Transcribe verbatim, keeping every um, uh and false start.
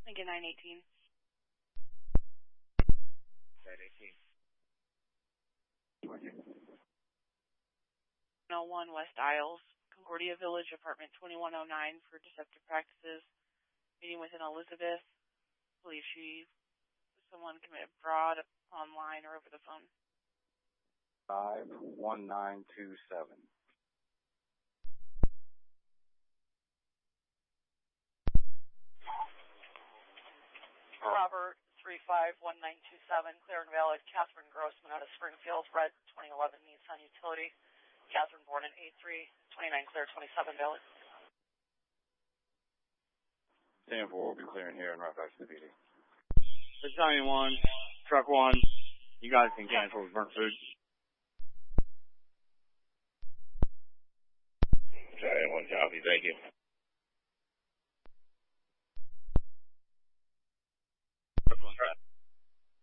Lincoln nine eighteen. nine eighteen. one oh one West Isles, Concordia Village, apartment twenty-one oh nine for deceptive practices. Meeting with an Elizabeth. I believe she was someone committed fraud online or over the phone. five one nine two seven. Robert three five one nine two seven, clear and valid. Catherine Grossman out of Springfield, red twenty eleven Nissan Utility. Catherine born in eight three, twenty-nine clear, twenty-seven valid. ten four will be clearing here in Rough Action P D. Battalion one, Truck one, you guys can cancel the burnt food. Battalion one, copy, thank you.